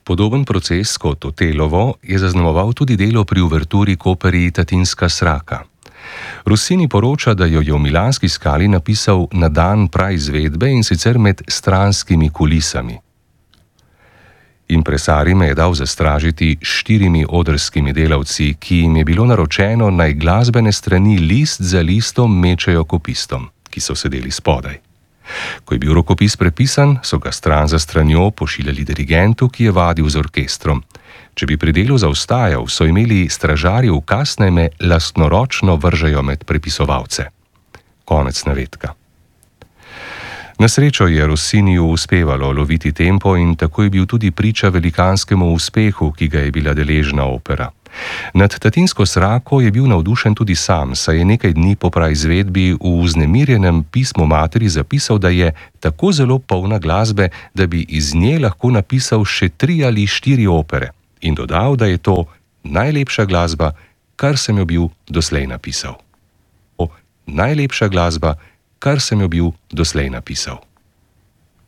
Podoben proces kot Otelovo je zaznamoval tudi delo pri uverturi k operi Tatinska sraka. Rossini poroča, da jo je v Milanski Skali napisal na dan praizvedbe in sicer med stranskimi kulisami. Impresari me je dal zastražiti 4 odrskimi delavci, ki jim je bilo naročeno, naj glasbene strani list za listom mečejo kopistom, ki so sedeli spodaj. Ko je bil rokopis prepisan, so ga stran za stranjo pošiljali dirigentu, ki je vadil z orkestrom. Če bi pri delu zaostajal, so imeli stražarji ukaz, naj me lastnoročno vržejo med prepisovalce. Konec navedka. Na srečo je Rossiniju uspevalo loviti tempo in tako je bil tudi priča velikanskemu uspehu, ki ga je bila deležna opera. Nad Tatinsko srako je bil navdušen tudi sam, saj je nekaj dni po praizvedbi v vznemirjenem pismu materi zapisal, da je tako zelo polna glasbe, da bi iz nje lahko napisal še 3 ali 4 opere, in dodal, da je to najlepša glasba, kar sem jo bil doslej napisal. Najlepša glasba, kar sem jo bil doslej napisal.